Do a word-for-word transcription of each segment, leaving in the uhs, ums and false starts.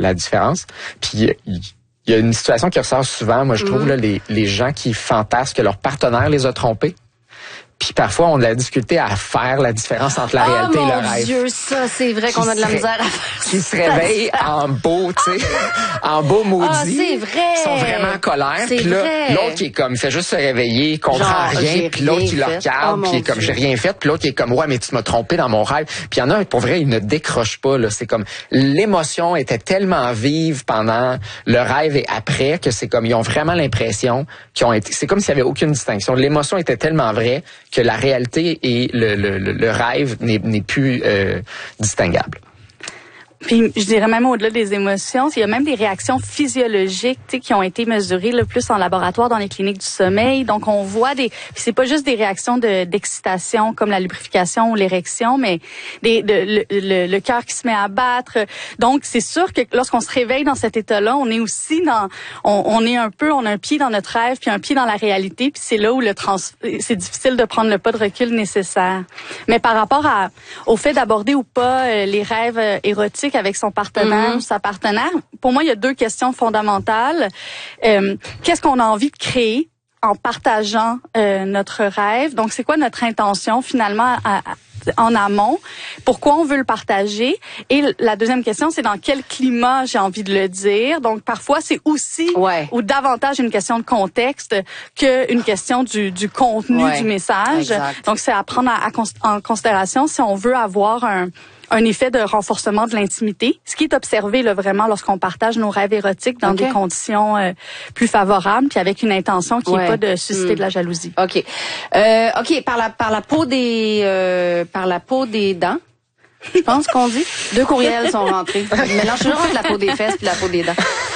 la différence. Puis il y a une situation qui ressort souvent, moi je trouve, mm. là, les, les gens qui fantasment que leur partenaire les a trompés. Puis parfois, on a de la difficulté à faire la différence entre la oh réalité et le rêve. Oh mon Dieu, ça, c'est vrai qu'on a de la misère à faire. Qui se réveillent en beau, tu sais, en beau maudit. Ah, c'est vrai. Ils sont vraiment en colère. Puis là, l'autre qui est comme, fait juste se réveiller, il comprend Genre, rien. Puis l'autre qui le regarde, oh, puis il est comme, Dieu. J'ai rien fait. Puis l'autre qui est comme, ouais, mais tu m'as trompé dans mon rêve. Puis il y en a un, pour vrai, il ne décroche pas, là. C'est comme, l'émotion était tellement vive pendant le rêve et après que c'est comme, ils ont vraiment l'impression qu'ils ont été, c'est comme s'il y avait aucune distinction. L'émotion était tellement vraie que la réalité et le, le, le, le rêve n'est, n'est plus euh, distinguable. Puis je dirais même au-delà des émotions, il y a même des réactions physiologiques, tu sais, qui ont été mesurées le plus en laboratoire dans les cliniques du sommeil. Donc on voit des, puis c'est pas juste des réactions de d'excitation comme la lubrification ou l'érection, mais des de, le, le, le cœur qui se met à battre. Donc c'est sûr que lorsqu'on se réveille dans cet état-là, on est aussi dans, on, on est un peu, on a un pied dans notre rêve puis un pied dans la réalité. Puis c'est là où le trans, c'est difficile de prendre le pas de recul nécessaire. Mais par rapport à au fait d'aborder ou pas euh, les rêves euh, érotiques avec son partenaire ou mm-hmm. sa partenaire. Pour moi, il y a deux questions fondamentales. Euh, qu'est-ce qu'on a envie de créer en partageant euh, notre rêve? Donc, c'est quoi notre intention finalement à, à, en amont? Pourquoi on veut le partager? Et la deuxième question, c'est dans quel climat j'ai envie de le dire. Donc, parfois, c'est aussi ouais. ou davantage une question de contexte qu'une question du, du contenu ouais. du message. Exact. Donc, c'est à prendre à, à, en considération si on veut avoir un un effet de renforcement de l'intimité, ce qui est observé là, vraiment lorsqu'on partage nos rêves érotiques dans okay. des conditions euh, plus favorables, puis avec une intention qui n'est ouais. pas de susciter mmh. de la jalousie. Ok, euh, ok, par la par la peau des euh, par la peau des dents. Je pense qu'on dit. Deux courriels sont rentrés. Mélange toujours entre la peau des fesses et la peau des dents.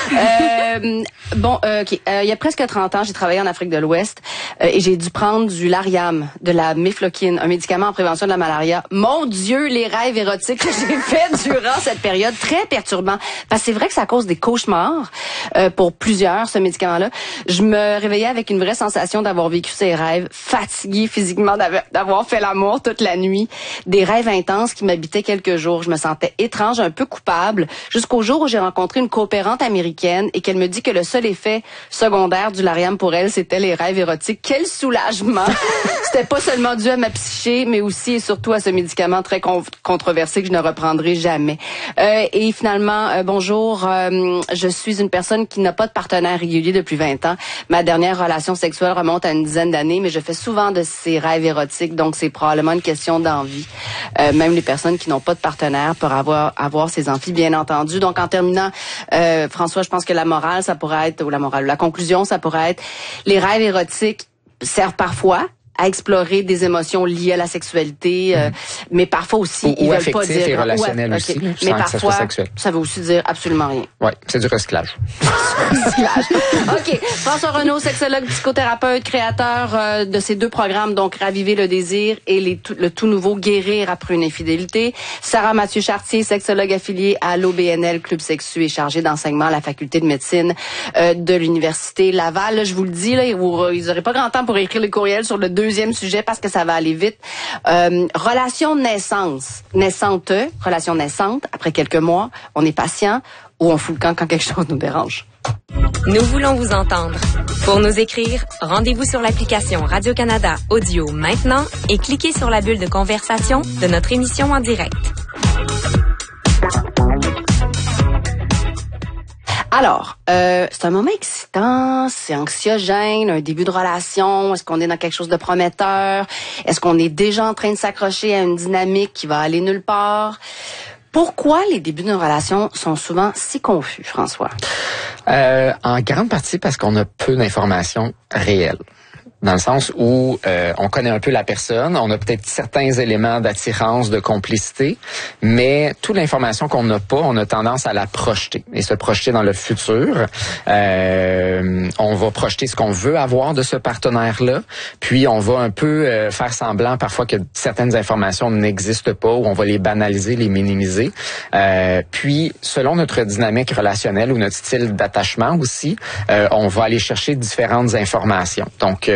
Euh, bon, euh, ok. Euh, il y a presque trente ans, j'ai travaillé en Afrique de l'Ouest euh, et j'ai dû prendre du Lariam, de la mifloquine, un médicament en prévention de la malaria. Mon Dieu, les rêves érotiques que j'ai faits durant cette période, très perturbant. Parce que c'est vrai que ça cause des cauchemars euh, pour plusieurs, ce médicament-là. Je me réveillais avec une vraie sensation d'avoir vécu ces rêves, fatiguée physiquement, d'avoir fait l'amour toute la nuit, des rêves intenses qui m'habitaient quelques jours. Je me sentais étrange, un peu coupable, jusqu'au jour où j'ai rencontré une coopérante américaine et qu'elle me dit que le seul effet secondaire du Lariam pour elle, c'était les rêves érotiques. Quel soulagement! C'était pas seulement dû à ma psyché, mais aussi et surtout à ce médicament très con- controversé que je ne reprendrai jamais. Euh, et finalement, euh, bonjour, euh, je suis une personne qui n'a pas de partenaire régulier depuis vingt ans. Ma dernière relation sexuelle remonte à une dizaine d'années, mais je fais souvent de ces rêves érotiques, donc c'est probablement une question d'envie. Euh, même les personnes qui n'ont pas de partenaire pour avoir avoir ces envies, bien entendu. Donc, en terminant, euh, François, je pense que la morale, ça pourrait être, ou la morale, la conclusion, ça pourrait être, les rêves érotiques servent parfois à explorer des émotions liées à la sexualité, euh, mais parfois aussi, ou, ils ou veulent pas dire... et relationnel ouais, aussi, okay. là, mais sans parfois, que ça, soit ça veut aussi dire absolument rien. Oui, c'est du recyclage. Recyclage. OK. François Renaud, sexologue, psychothérapeute, créateur euh, de ces deux programmes, donc Raviver le désir et les tout, le tout nouveau Guérir après une infidélité. Sarah Mathieu-Chartier, sexologue affiliée à l'O B N L Club Sexu et chargée d'enseignement à la faculté de médecine euh, de l'Université Laval. Là, je vous le dis, là, ils n'auraient pas grand temps pour écrire les courriels sur le deuxième sujet parce que ça va aller vite. Euh, relation naissance, naissante, relation naissante, après quelques mois, on est patient ou on fout le camp quand quelque chose nous dérange. Nous voulons vous entendre. Pour nous écrire, rendez-vous sur l'application Radio-Canada Audio maintenant et cliquez sur la bulle de conversation de notre émission en direct. Alors, euh, c'est un moment excitant, c'est anxiogène, un début de relation. Est-ce qu'on est dans quelque chose de prometteur? Est-ce qu'on est déjà en train de s'accrocher à une dynamique qui va aller nulle part? Pourquoi les débuts d'une relation sont souvent si confus, François? Euh, en grande partie parce qu'on a peu d'informations réelles. Dans le sens où euh, on connaît un peu la personne, on a peut-être certains éléments d'attirance, de complicité, mais toute l'information qu'on n'a pas, on a tendance à la projeter et se projeter dans le futur. Euh, on va projeter ce qu'on veut avoir de ce partenaire-là, puis on va un peu euh, faire semblant parfois que certaines informations n'existent pas ou on va les banaliser, les minimiser. Euh, puis, selon notre dynamique relationnelle ou notre style d'attachement aussi, euh, on va aller chercher différentes informations. Donc, euh,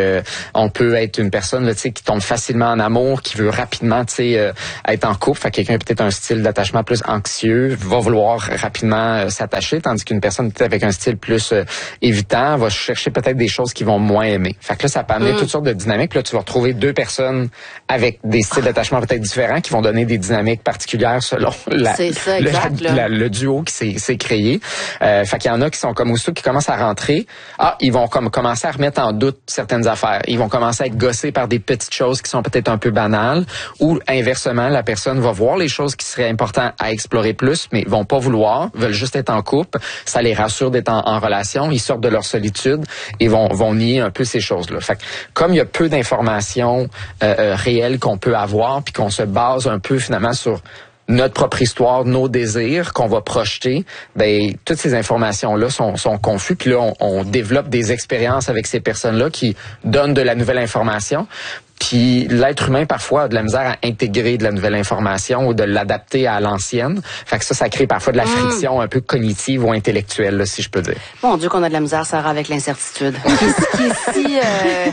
Euh, on peut être une personne là, tu sais, qui tombe facilement en amour, qui veut rapidement, tu sais, euh, être en couple. Fait que quelqu'un a peut-être un style d'attachement plus anxieux, va vouloir rapidement euh, s'attacher, tandis qu'une personne peut-être avec un style plus euh, évitant va chercher peut-être des choses qu'ils vont moins aimer. Fait que là, ça peut amener mm. toutes sortes de dynamiques. Puis là, tu vas retrouver deux personnes avec des styles d'attachement peut-être différents qui vont donner des dynamiques particulières selon la, ça, le, exact, la, la, le duo qui s'est, s'est créé. Euh, fait qu'il y en a qui sont comme aussitôt qui commencent à rentrer, ah, ils vont comme commencer à remettre en doute certaines affaires. Ils vont commencer à être gossés par des petites choses qui sont peut-être un peu banales, ou inversement, la personne va voir les choses qui seraient importantes à explorer plus, mais vont pas vouloir, veulent juste être en couple. Ça les rassure d'être en, en relation. Ils sortent de leur solitude et vont, vont nier un peu ces choses-là. Fait que, comme il y a peu d'informations euh, euh, réelles qu'on peut avoir, puis qu'on se base un peu finalement sur notre propre histoire, nos désirs qu'on va projeter, ben toutes ces informations-là sont, sont confuses. Puis là, on, on développe des expériences avec ces personnes-là qui donnent de la nouvelle information. Puis l'être humain, parfois, a de la misère à intégrer de la nouvelle information ou de l'adapter à l'ancienne. Fait que ça, ça crée parfois de la friction un peu cognitive ou intellectuelle, là, si je peux dire. Mon Dieu qu'on a de la misère, Sarah, avec l'incertitude. qui est si... Euh...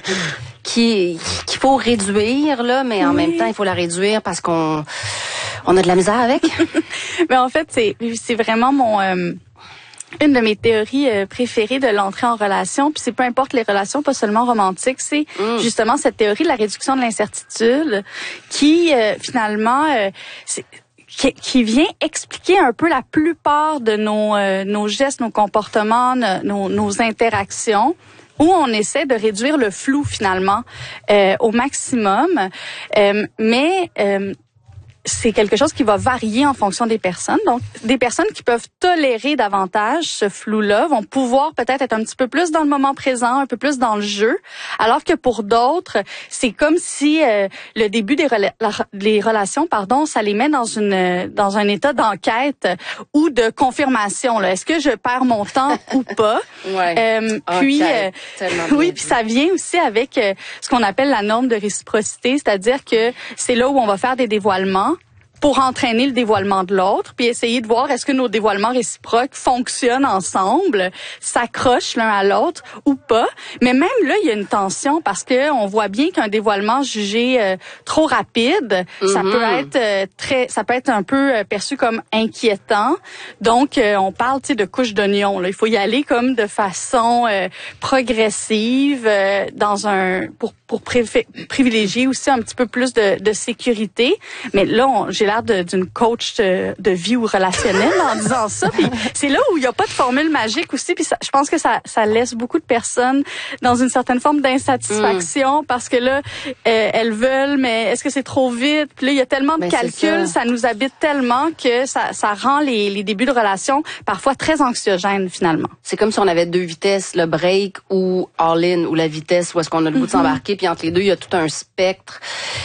qui qu'il faut réduire là, mais en oui. même temps il faut la réduire parce qu'on on a de la misère avec. Mais en fait c'est c'est vraiment mon euh, une de mes théories euh, préférées de l'entrée en relation, puis c'est peu importe les relations, pas seulement romantiques, c'est mm. justement cette théorie de la réduction de l'incertitude qui euh, finalement euh, c'est Qui, qui vient expliquer un peu la plupart de nos euh, nos gestes, nos comportements, nos, nos interactions, où on essaie de réduire le flou finalement euh, au maximum, euh, mais euh, c'est quelque chose qui va varier en fonction des personnes. Donc, des personnes qui peuvent tolérer davantage ce flou-là vont pouvoir peut-être être un petit peu plus dans le moment présent, un peu plus dans le jeu, alors que pour d'autres, c'est comme si euh, le début des rela- les relations, pardon, ça les met dans une dans un état d'enquête ou de confirmation. Là, est-ce que je perds mon temps ou pas? Ouais. Euh, puis, okay. euh, oui, puis ça vient aussi avec euh, ce qu'on appelle la norme de réciprocité, c'est-à-dire que c'est là où on va faire des dévoilements pour entraîner le dévoilement de l'autre, puis essayer de voir est-ce que nos dévoilements réciproques fonctionnent ensemble, s'accrochent l'un à l'autre ou pas. Mais même là, il y a une tension parce que on voit bien qu'un dévoilement jugé euh, trop rapide, mm-hmm. ça peut être euh, très, ça peut être un peu euh, perçu comme inquiétant. Donc, euh, on parle, tu sais, de couche d'oignon. Là, il faut y aller comme de façon euh, progressive, euh, dans un pour pour préfé- privilégier aussi un petit peu plus de, de sécurité. Mais là, on, j'ai l'air de, d'une coach de, de vie ou relationnelle en disant ça. Puis c'est là où il n'y a pas de formule magique aussi. Puis ça, je pense que ça, ça laisse beaucoup de personnes dans une certaine forme d'insatisfaction mm. parce que là, euh, elles veulent, mais est-ce que c'est trop vite? Puis là, il y a tellement de ben, calculs, ça. ça nous habite tellement que ça, ça rend les, les débuts de relation parfois très anxiogènes finalement. C'est comme si on avait deux vitesses, le break ou all-in, ou la vitesse où est-ce qu'on a le goût mm-hmm. de s'embarquer. Puis entre les deux, il y a tout un spectre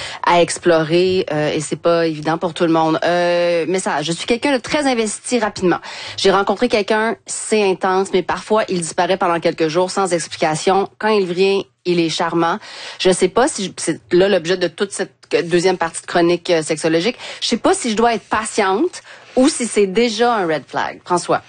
à explorer euh, et c'est pas évident pour tout le monde. Euh, mais ça, je suis quelqu'un de très investi rapidement. J'ai rencontré quelqu'un, c'est intense, mais parfois il disparaît pendant quelques jours sans explication. Quand il vient, il est charmant. Je sais pas si je, c'est là l'objet de toute cette deuxième partie de chronique euh, sexologique. Je sais pas si je dois être patiente ou si c'est déjà un red flag. François.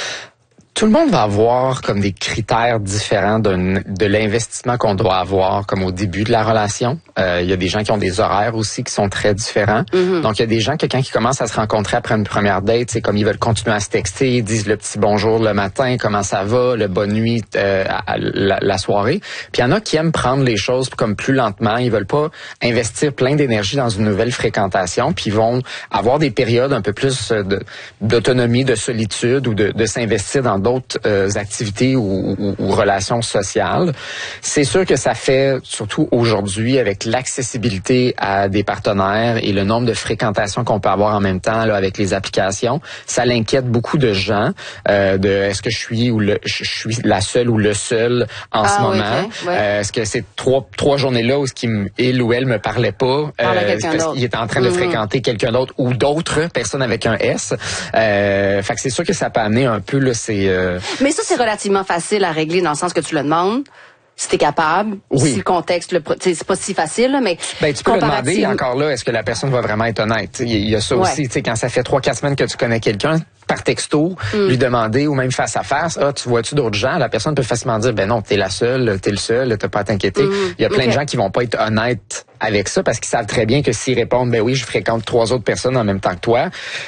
Tout le monde va avoir comme des critères différents de, de l'investissement qu'on doit avoir comme au début de la relation. Euh, il y a des gens qui ont des horaires aussi qui sont très différents. Mm-hmm. Donc, il y a des gens, quelqu'un qui commence à se rencontrer après une première date, c'est comme ils veulent continuer à se texter, ils disent le petit bonjour le matin, comment ça va, le bonne nuit euh, à la, la soirée. Puis il y en a qui aiment prendre les choses comme plus lentement. Ils veulent pas investir plein d'énergie dans une nouvelle fréquentation. Puis ils vont avoir des périodes un peu plus de, d'autonomie, de solitude ou de, de s'investir dans d'autres euh, activités ou, ou, ou relations sociales. C'est sûr que ça fait, surtout aujourd'hui, avec l'accessibilité à des partenaires et le nombre de fréquentations qu'on peut avoir en même temps là, avec les applications, ça l'inquiète beaucoup de gens euh, de est-ce que je suis ou le, je suis la seule ou le seul en ah, ce moment. Okay. Ouais. Euh, est-ce que c'est trois trois journées-là où ce qui il ou elle me parlait pas euh, parce qu'il était en train de mmh. fréquenter quelqu'un d'autre ou d'autres personnes avec un S. Euh, fait que c'est sûr que ça peut amener un peu là, c'est euh, mais ça c'est relativement facile à régler dans le sens que tu le demandes. Si t'es capable, oui. si le contexte, le, c'est pas si facile, là, mais... Ben, tu peux le demander, encore là, est-ce que la personne va vraiment être honnête? Il y a ça ouais. aussi, tu sais, quand ça fait trois, quatre semaines que tu connais quelqu'un, par texto, mm. lui demander, ou même face à face, ah, tu vois-tu d'autres gens? La personne peut facilement dire, ben non, t'es la seule, t'es le seul, t'as pas à t'inquiéter. Mm. Il y a plein okay. de gens qui vont pas être honnêtes avec ça parce qu'ils savent très bien que s'ils répondent, ben oui, je fréquente trois autres personnes en même temps que toi,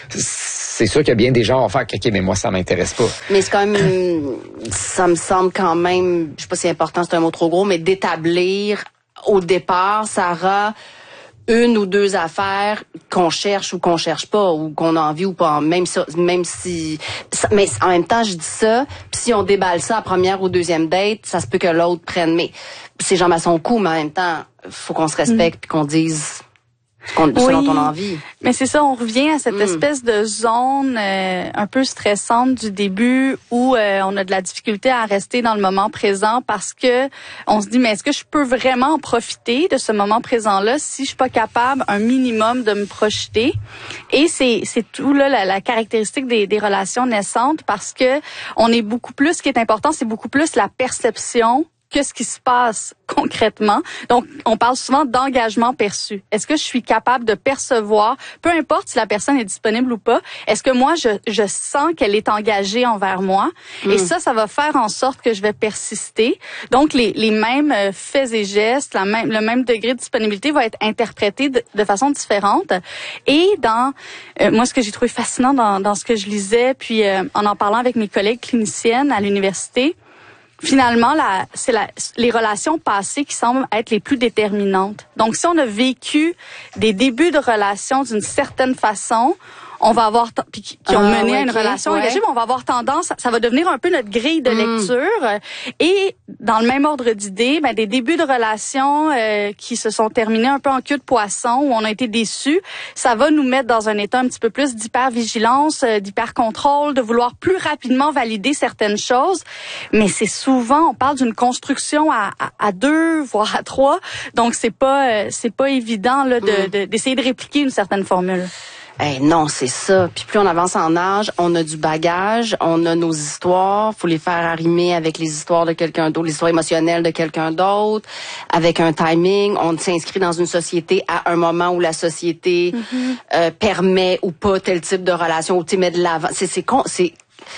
c'est sûr qu'il y a bien des gens qui vont faire, ok, mais moi, ça m'intéresse pas. Mais c'est quand même, ça me semble quand même, je sais pas si c'est important, c'est un mot trop gros, mais d'établir au départ, Sarah, une ou deux affaires qu'on cherche ou qu'on cherche pas, ou qu'on a envie ou pas, même ça, même si, ça, mais en même temps, je dis ça, puis si on déballe ça à première ou deuxième date, ça se peut que l'autre prenne, mais c'est jambes à son cou, mais en même temps, faut qu'on se respecte puis qu'on dise oui, selon ton envie. Mais c'est ça, on revient à cette mm. espèce de zone euh, un peu stressante du début où euh, on a de la difficulté à rester dans le moment présent parce que on se dit, mais est-ce que je peux vraiment en profiter de ce moment présent-là si je suis pas capable un minimum de me projeter? Et c'est c'est tout là la, la caractéristique des, des relations naissantes parce que on est beaucoup plus, ce qui est important, c'est beaucoup plus la perception que ce qui se passe concrètement. Donc, on parle souvent d'engagement perçu. Est-ce que je suis capable de percevoir, peu importe si la personne est disponible ou pas, est-ce que moi, je, je sens qu'elle est engagée envers moi? Mm. Et ça, ça va faire en sorte que je vais persister. Donc, les, les mêmes faits et gestes, la même, le même degré de disponibilité va être interprété de, de façon différente. Et dans, euh, moi, ce que j'ai trouvé fascinant dans, dans ce que je lisais, puis euh, en en parlant avec mes collègues cliniciennes à l'université, finalement, la, c'est la, les relations passées qui semblent être les plus déterminantes. Donc, si on a vécu des débuts de relations d'une certaine façon, on va avoir puis qui ont ah, mené ouais, à une okay, relation ouais. engagée, mais on va avoir tendance, ça va devenir un peu notre grille de mm. lecture. Et dans le même ordre d'idées, ben des débuts de relations euh, qui se sont terminés un peu en queue de poisson où on a été déçus, ça va nous mettre dans un état un petit peu plus d'hypervigilance, euh, d'hypercontrôle, de vouloir plus rapidement valider certaines choses. Mais c'est souvent, on parle d'une construction à, à, à deux, voire à trois. Donc c'est pas, euh, c'est pas évident là de, mm. de d'essayer de répliquer une certaine formule. Eh non, c'est ça. Puis plus on avance en âge, on a du bagage, on a nos histoires, faut les faire arrimer avec les histoires de quelqu'un d'autre, les histoires émotionnelles de quelqu'un d'autre, avec un timing. On s'inscrit dans une société à un moment où la société mm-hmm. euh, permet ou pas tel type de relation, ou tu mets de l'avant. C'est c'est con, c'est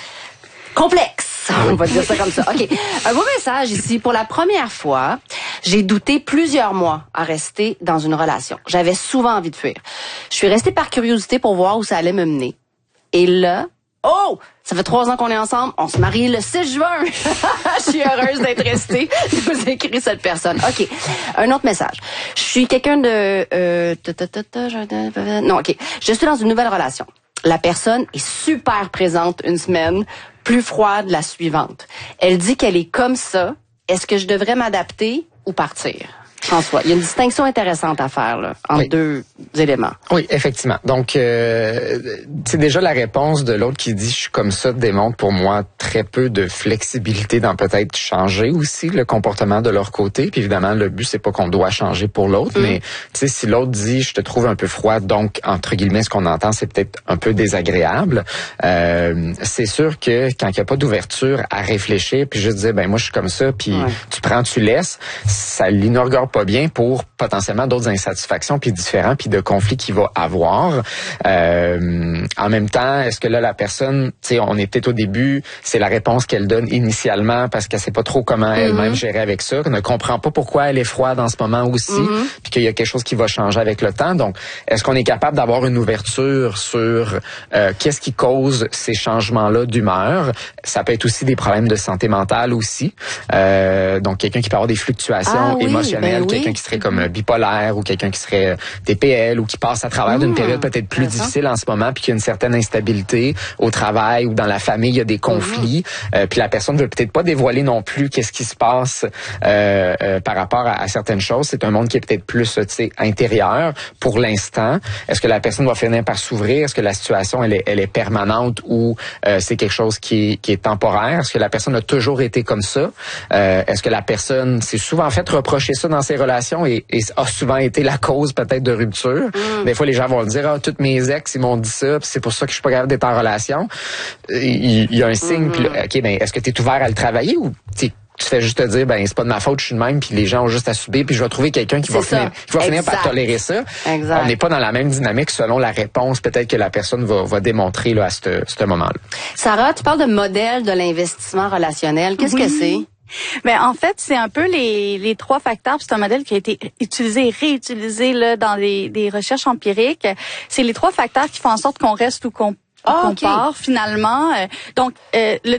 complexe. On va dire ça comme ça. OK. Un beau message ici. Pour la première fois, j'ai douté plusieurs mois à rester dans une relation. J'avais souvent envie de fuir. Je suis restée par curiosité pour voir où ça allait me mener. Et là, oh! Ça fait trois ans qu'on est ensemble. On se marie le six juin. Je suis heureuse d'être restée. Vous écrit cette personne. OK. Un autre message. Je suis quelqu'un de... Euh, non, OK. Je suis dans une nouvelle relation. La personne est super présente une semaine, plus froide la suivante. Elle dit qu'elle est comme ça. Est-ce que je devrais m'adapter ou partir? François, il y a une distinction intéressante à faire là, entre oui. deux éléments. Oui, effectivement. Donc, euh, c'est déjà la réponse de l'autre qui dit « je suis comme ça » démontre pour moi très peu de flexibilité dans peut-être changer aussi le comportement de leur côté. Puis évidemment, le but, c'est pas qu'on doit changer pour l'autre, mm. mais tu sais, si l'autre dit « je te trouve un peu froid », donc, entre guillemets, ce qu'on entend, c'est peut-être un peu désagréable. Euh, c'est sûr que quand il n'y a pas d'ouverture à réfléchir, puis juste dire « ben moi, je suis comme ça », puis ouais. tu prends, tu laisses, ça l'inaugure pas bien pour potentiellement d'autres insatisfactions puis différents puis de conflits qu'il va avoir. Euh, en même temps, est-ce que là la personne, tu sais, on est peut-être au début, c'est la réponse qu'elle donne initialement parce qu'elle sait pas trop comment mm-hmm. elle-même gérer avec ça, qu'elle ne comprend pas pourquoi elle est froide en ce moment aussi, mm-hmm. puis qu'il y a quelque chose qui va changer avec le temps. Donc, est-ce qu'on est capable d'avoir une ouverture sur euh, qu'est-ce qui cause ces changements-là d'humeur? Ça peut être aussi des problèmes de santé mentale aussi. Euh, donc, quelqu'un qui peut avoir des fluctuations ah, oui, émotionnelles. Ben quelqu'un oui. qui serait comme bipolaire ou quelqu'un qui serait T P L ou qui passe à travers mmh, d'une période peut-être plus difficile en ce moment puis qui a une certaine instabilité au travail ou dans la famille, il y a des conflits mmh. euh, puis la personne veut peut-être pas dévoiler non plus qu'est-ce qui se passe euh, euh, par rapport à, à certaines choses. C'est un monde qui est peut-être plus, tu sais, intérieur pour l'instant. Est-ce que la personne va finir par s'ouvrir? Est-ce que la situation elle est, elle est permanente ou euh, c'est quelque chose qui est, qui est temporaire? Est-ce que la personne a toujours été comme ça? Euh, est-ce que la personne s'est souvent fait reprocher ça dans ses relations et, et a souvent été la cause peut-être de rupture. Mm. Des fois, les gens vont le dire, ah, toutes mes ex, ils m'ont dit ça, puis c'est pour ça que je suis pas capable d'être en relation. Il, il y a un signe, mm-hmm. puis là, OK, ben, est-ce que tu es ouvert à le travailler ou tu tu fais juste te dire, ben c'est pas de ma faute, je suis de même, puis les gens ont juste à subir, puis je vais trouver quelqu'un qui va C'est finir, qui va finir par tolérer ça. Exact. On n'est pas dans la même dynamique selon la réponse peut-être que la personne va, va démontrer là, à ce, ce moment-là. Sarah, tu parles de modèle de l'investissement relationnel. Qu'est-ce Oui. que c'est? Ben en fait, c'est un peu les les trois facteurs. C'est un modèle qui a été utilisé et réutilisé là dans des des recherches empiriques. C'est les trois facteurs qui font en sorte qu'on reste ou qu'on Ah, qu'on okay. part finalement. Donc euh, le